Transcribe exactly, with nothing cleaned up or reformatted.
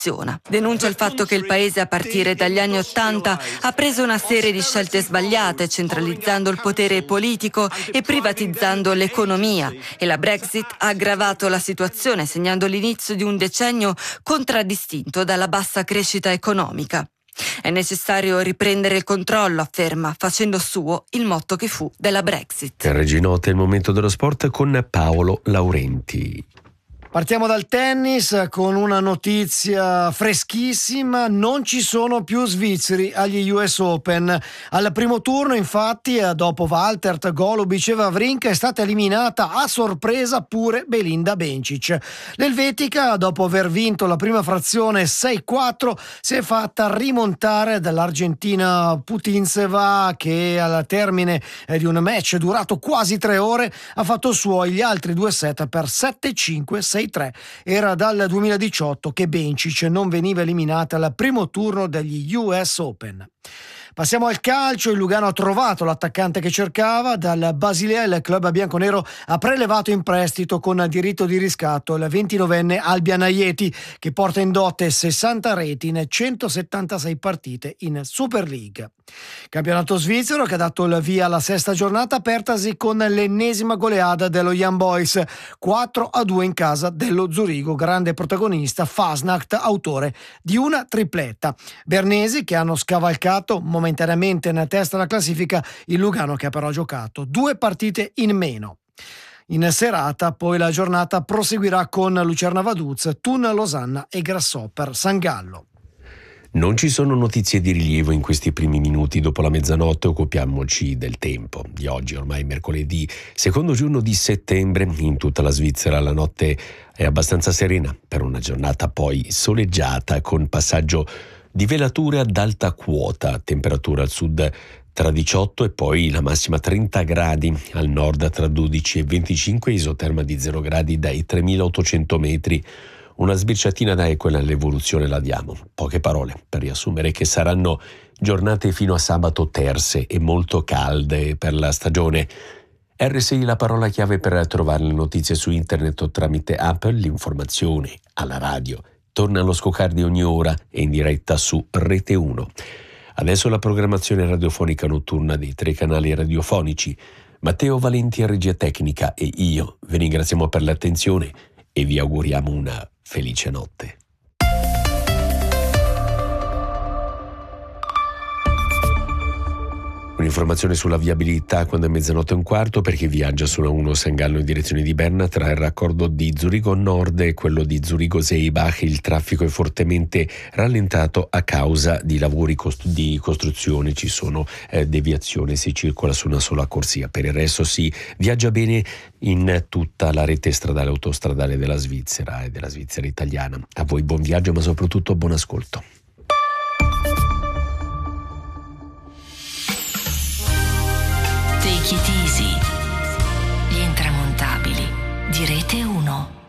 Denuncia il fatto che il paese a partire dagli anni Ottanta ha preso una serie di scelte sbagliate, centralizzando il potere politico e privatizzando l'economia, e la Brexit ha aggravato la situazione, segnando l'inizio di un decennio contraddistinto dalla bassa crescita economica. È necessario riprendere il controllo, afferma, facendo suo il motto che fu della Brexit. Reginota, è il momento dello sport con Paolo Laurenti. Partiamo dal tennis con una notizia freschissima: non ci sono più svizzeri agli U S Open. Al primo turno, infatti, dopo Valtert, Golubic e Wawrinka, è stata eliminata a sorpresa pure Belinda Bencic. L'elvetica, dopo aver vinto la prima frazione sei quattro, si è fatta rimontare dall'argentina Putintseva, che al termine di un match durato quasi tre ore ha fatto suoi gli altri due set per sette cinque sei tre. Era dal duemiladiciotto che Bencic non veniva eliminata al primo turno degli U S Open. Passiamo al calcio. Il Lugano ha trovato l'attaccante che cercava. Dal Basilea il club bianconero ha prelevato in prestito con diritto di riscatto il ventinovenne Albian Ajeti, che porta in dote sessanta reti in centosettantasei partite in Super League. Campionato svizzero che ha dato il via alla sesta giornata, apertasi con l'ennesima goleada dello Young Boys, quattro a due in casa dello Zurigo. Grande protagonista Fasnacht, autore di una tripletta. Bernesi che hanno scavalcato momentaneamente nella testa della classifica il Lugano, che ha però giocato due partite in meno. In serata poi la giornata proseguirà con Lucerna Vaduz, Thun Losanna e Grasshopper San Gallo. Non ci sono notizie di rilievo in questi primi minuti dopo la mezzanotte. Occupiamoci del tempo di oggi, ormai mercoledì, secondo giorno di settembre. In tutta la Svizzera la notte è abbastanza serena per una giornata poi soleggiata, con passaggio di velature ad alta quota, temperatura al sud tra diciotto e poi la massima trenta gradi, al nord tra dodici e venticinque, isoterma di zero gradi dai tremilaottocento metri. Una sbirciatina da quella all'evoluzione la diamo. Poche parole per riassumere che saranno giornate fino a sabato terse e molto calde per la stagione. R sei la parola chiave per trovare le notizie su internet o tramite app. L'informazione alla radio torna allo scoccar di ogni ora e in diretta su Rete uno. Adesso la programmazione radiofonica notturna dei tre canali radiofonici. Matteo Valenti a regia tecnica e io vi ringraziamo per l'attenzione e vi auguriamo una felice notte. Un'informazione sulla viabilità quando è mezzanotte e un quarto per chi viaggia sulla uno San Gallo in direzione di Berna. Tra il raccordo di Zurigo Nord e quello di Zurigo-Seibach il traffico è fortemente rallentato a causa di lavori cost- di costruzione. Ci sono eh, deviazioni, si circola su una sola corsia. Per il resto si viaggia bene in tutta la rete stradale e autostradale della Svizzera e della Svizzera italiana. A voi buon viaggio, ma soprattutto buon ascolto. Take it easy. Gli intramontabili di Rete uno.